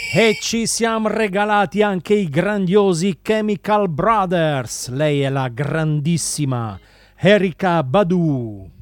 E ci siamo regalati anche i grandiosi Chemical Brothers. Lei è la grandissima Erykah Badu.